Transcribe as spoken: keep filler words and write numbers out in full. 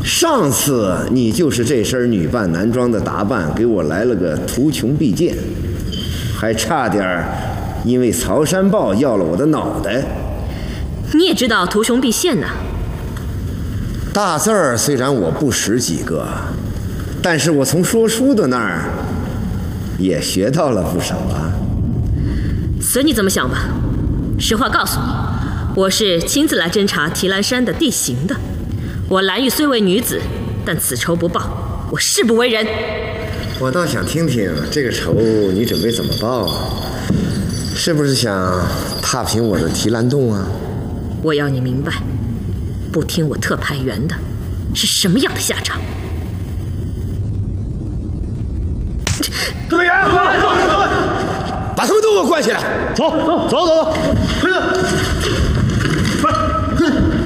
上次你就是这身女扮男装的打扮，给我来了个图穷匕见，还差点因为曹山豹要了我的脑袋。 你也知道图穷匕现呐？ 大字儿虽然我不识几个，但是我从说书的那儿也学到了不少啊。 随你怎么想吧。实话告诉你，我是亲自来侦察提篮山的地形的。我蓝玉虽为女子，但此仇不报，我誓不为人。 我倒想听听这个仇你准备怎么报啊？是不是想踏平我的提篮洞啊？ 我要你明白，不听我特派员的是什么样的下场。 队员， 把他们都给我关起来！ 走走走走走，快点，快！